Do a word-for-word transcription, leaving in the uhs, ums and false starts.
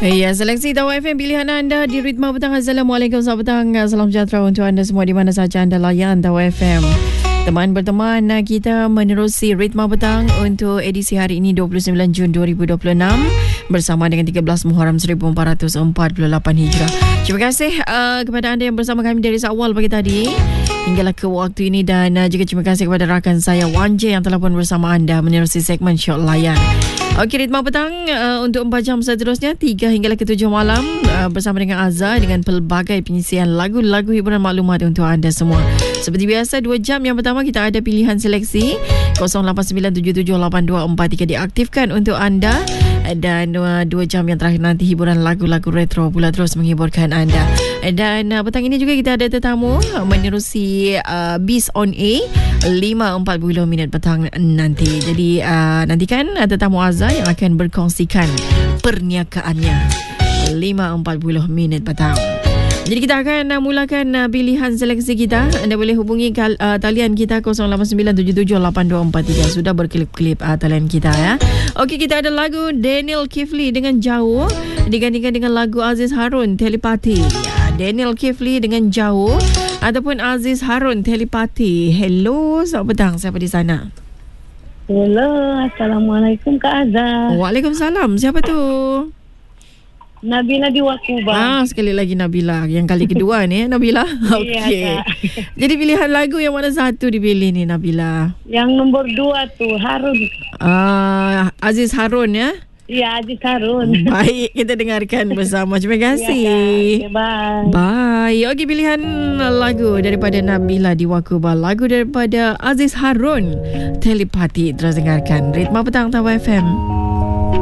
Ya, seleksi Tawa F M pilihan anda di Ritma Petang. Assalamualaikum, selamat petang. Salam sejahtera untuk anda semua di mana sahaja anda layan Tawa F M. Teman berteman, kita menerusi Ritma Petang untuk edisi hari ini dua puluh sembilan Jun dua ribu dua puluh enam bersama dengan tiga belas Muharram seribu empat ratus empat puluh lapan Hijrah. Terima kasih uh, kepada anda yang bersama kami dari awal pagi tadi hinggalah ke waktu ini, dan uh, juga terima kasih kepada rakan saya Wan J yang telah pun bersama anda menerusi segmen Syok Layan. Okey, Ritma Petang uh, untuk empat jam seterusnya, tiga hinggalah ke tujuh malam uh, bersama dengan Azhar dengan pelbagai pengisian lagu-lagu hiburan maklumat untuk anda semua. Seperti biasa, dua jam yang pertama kita ada pilihan seleksi kosong lapan sembilan tujuh tujuh lapan dua empat tiga diaktifkan untuk anda, dan uh, dua jam yang terakhir nanti hiburan lagu-lagu retro pula terus menghiburkan anda. Dan uh, petang ini juga kita ada tetamu uh, menerusi uh, Biz on A lima empat puluh minit petang nanti. Jadi uh, nantikan uh, tetamu Azhar yang akan berkongsikan perniagaannya lima empat puluh minit petang. Jadi kita akan uh, mulakan uh, pilihan seleksi kita. Anda boleh hubungi kal- uh, talian kita kosong lapan sembilan tujuh tujuh lapan dua empat tiga. Sudah berkelip-kelip uh, talian kita ya. Okey, kita ada lagu Daniel Kifli dengan Jauh digantikan dengan lagu Aziz Harun Telepati. Ya, Daniel Kifli dengan Jauh ataupun Aziz Harun Telepati. Hello, selamat petang. Siapa di sana? Hello, Assalamualaikum Kak Azhar. Waalaikumsalam. Siapa tu? Nabila di Wakuba. Ah, sekali lagi Nabila. Yang kali kedua ni, Nabila. Okey. Iya, Jadi pilihan lagu yang mana satu dipilih ni, Nabila? Yang nombor dua tu Harun. Ah, Aziz Harun ya. Iya, Aziz Harun. Baik, kita dengarkan bersama. Terima kasih. Ya, bye. Bye. Okey, pilihan lagu daripada Nabila di Wakuba. Lagu daripada Aziz Harun Telepati. Terus dengarkan Ritma Petang Tawa F M.